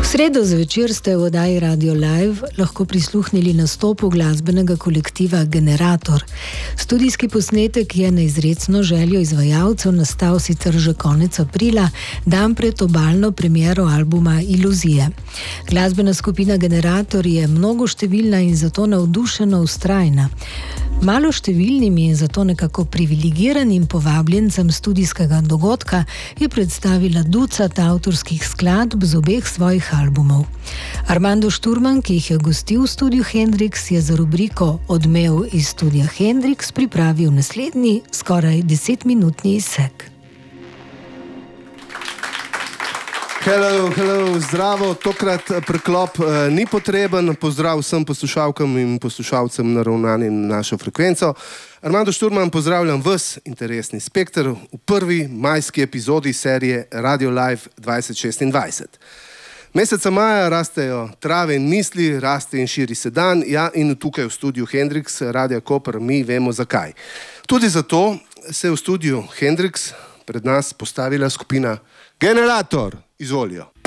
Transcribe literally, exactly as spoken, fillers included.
sredo zvečer ste v oddaji Radio Live lahko prisluhnili nastopu glasbenega kolektiva Generator. Studijski posnetek je na izrecno željo izvajalcev nastal sicer že konec aprila, dan pred obalno premiero albuma Iluzije. Glasbena skupina Generator je mnogoštevilna in zato navdušeno vztrajna. Malo številnim in zato nekako privilegiranim povabljencem studijskega dogodka je predstavila ducat avtorskih skladb z obeh svojih albumov. Armando Šturman, ki jih je gostil v studiu Hendrix, je za rubriko Odmev iz studia Hendrix pripravil naslednji, skoraj desetminutni izsek. Hello, hello, zdravo, tokrat preklop eh, ni potreben, pozdrav vsem poslušalkam in poslušalcem naravnanim na našo frekvenco. Armando Šturman, pozdravljam vas, interesni spekter, v prvi majski epizodi serije Radio Live dvajset šestindvajset. Meseca maja rastejo trave in misli, raste in širi se dan, ja in tukaj v studiu Hendrix, Radia Koper, mi vemo zakaj. Tudi zato se je v studiu Hendrix pred nas postavila skupina Generator. Izvolijo.